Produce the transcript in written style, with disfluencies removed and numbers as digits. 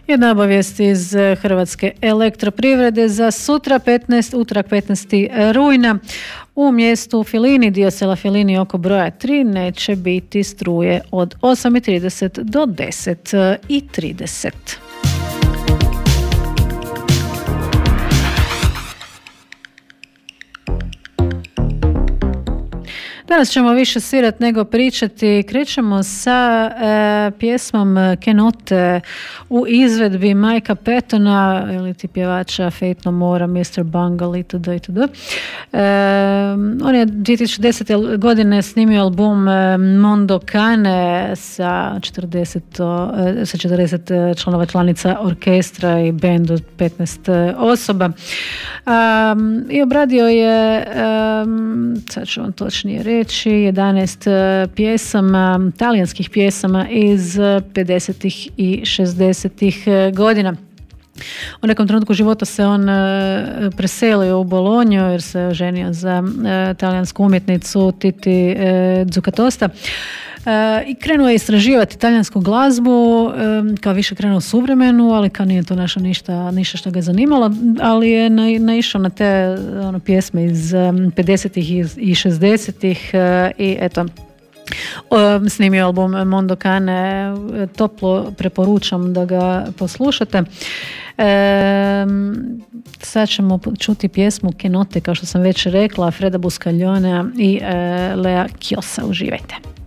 Jedna obavijest iz Hrvatske elektroprivrede za sutra, utorak 15. rujna. U mjestu Filini, dio sela Filini oko broja 3, neće biti struje od 8:30 do 10:30. Danas ćemo više svirati nego pričati. Krećemo sa pjesmom Kenote u izvedbi Majka Pettona ili ti pjevača Faith No More, Mr. Bungle itd. On je 2010. godine snimio album Mondo Cane sa 40 članova članica orkestra i bend od 15 osoba. I obradio je, sad ću vam točnije reći, 11 pjesama, talijanskih pjesama iz 50. i 60. godina. U nekom trenutku života se on preselio u Bolonju jer se oženio za talijansku umjetnicu Titi Zucatosta. I krenuo je istraživati talijansku glazbu, kao više krenuo suvremenu, ali kao nije to našao ništa što ga zanimalo, ali je naišao na te pjesme iz 50-ih i 60-ih i eto, snimio album Mondo Cane, toplo preporučam da ga poslušate. Sad ćemo čuti pjesmu Kenote, kao što sam već rekla, Freda Buscaglione i Lea Chiosa. Uživajte.